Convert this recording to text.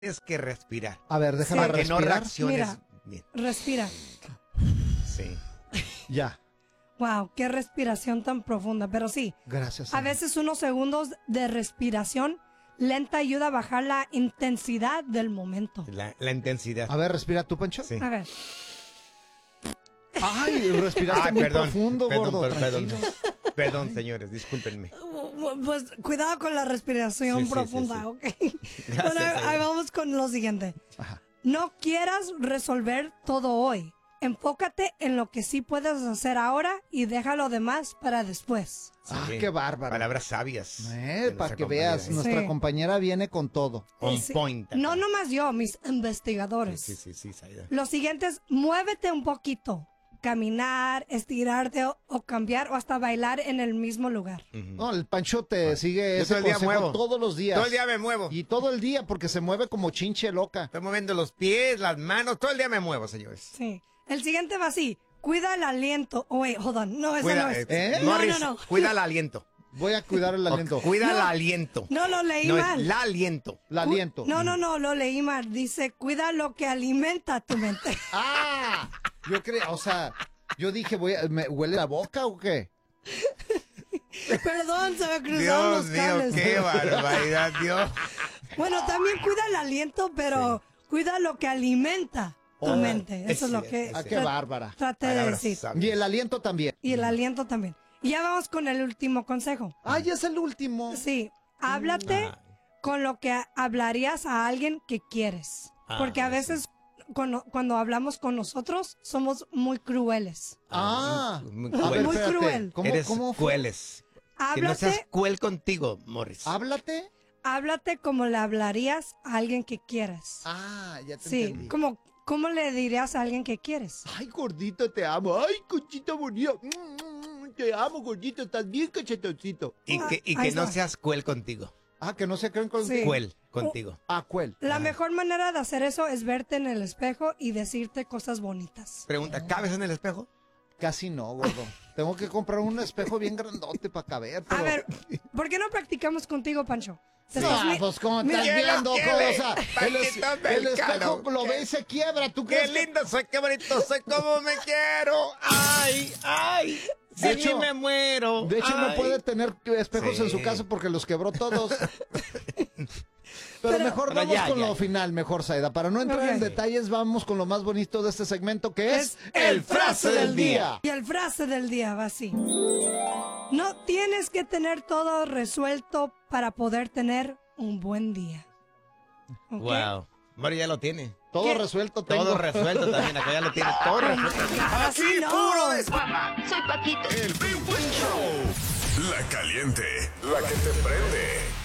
Tienes que respirar. A ver, déjame Para que no respirar. reacciones Mira, bien. respira. Sí. Ya. Wow, qué respiración tan profunda. Pero sí, Gracias. a veces unos segundos de respiración lenta ayuda a bajar la intensidad del momento. La intensidad. A ver, respira tú, Pancho. Sí. A ver, Ay, respiraste muy profundo, gordo. Tranquilo. Perdón, señores, discúlpenme. pues cuidado con la respiración Sí, profunda, sí. ¿ok? Gracias, Bueno, ahí señor. vamos con lo siguiente. Ajá. No quieras resolver todo hoy. Enfócate en lo que sí puedes hacer ahora y deja lo demás para después. Ah, Sí. qué bárbaro. Palabras sabias. de Para nuestra que veas, compañera. nuestra Sí. compañera viene con todo. On Sí. point. No nomás yo, mis investigadores. Sí, Saida. Lo siguiente es, muévete un poquito. Caminar, estirarte o cambiar o hasta bailar en el mismo lugar. No, el Pancho te sigue Yo ese todo el día consejo muevo. todos los días. Todo el día me muevo. Y todo el día porque se mueve como chinche loca. Estoy moviendo los pies, las manos. Todo el día me muevo, señores. Sí. El siguiente va así. Cuida el aliento. Oh, wait, hold on. No, eso Cuida, no es. Morris, No. cuida el aliento. Voy a cuidar el aliento. Cuida el No. aliento. No, lo leí No, es mal. el aliento. El aliento. No, lo leí mal. Dice, cuida lo que alimenta tu mente. ¡Ah! Yo creo, o sea, yo dije, ¿me huele la boca o qué? Perdón, se me cruzaron Dios los mío, cables. qué barbaridad, Dios. Bueno, también cuida el aliento, pero cuida lo que alimenta tu mente. Eso es lo que es Ah, qué tra- bárbara. traté de Palabras decir. sabias. Y el aliento también. Y el aliento también. Y ya vamos con el último consejo. ¡Ay, es el último! Sí, háblate con lo que hablarías a alguien que quieres. Porque a veces cuando hablamos con nosotros somos muy crueles. Ah, Muy a ver, Muy espérate. cruel. Eres ¿Cómo fue? crueles. Que no seas Háblate, cruel contigo, Morris. Háblate. háblate como le hablarías a alguien que quieres. Ah, ya te Sí, entendí. ¿cómo le dirías a alguien que quieres? Ay, gordito, te amo. Ay, conchita bonita. Te amo, gordito. Estás bien cachetoncito. Y que ahí no está. seas cruel contigo. Ah, que no se creen con... Sí. Cruel contigo. Ah, cuel. La mejor manera de hacer eso es verte en el espejo y decirte cosas bonitas. Pregunta, ¿cabes en el espejo? Casi no, gordo. Tengo que comprar un espejo bien grandote para caber. Pero... A ver, ¿por qué no practicamos contigo, Pancho? Te No, estás mi- pues como Mira, estás viendo, ¿quién le- cosa. Paquito El espejo Mexicano? lo ve y se quiebra. ¿Tú ¡Qué crees que- lindo soy, qué bonito soy, cómo me quiero! ¡Ay, ay! De Sí, hecho- me muero. De hecho, no Ay. puede tener espejos Sí. en su casa porque los quebró todos. Pero mejor Pero vamos ya, con ya. lo final, mejor, Saida. Para no entrar Ok. en detalles, vamos con lo más bonito de este segmento, que es el frase del día. Y el frase del día va así. No tienes que tener todo resuelto para poder tener un buen día. ¿Ok? Wow. Mori ya lo tiene. Todo ¿Qué? resuelto. Tengo. Todo resuelto también. Acá ya lo tiene todo resuelto. Así no. Soy Paquito. El Big Buen Show. La caliente, la que te prende.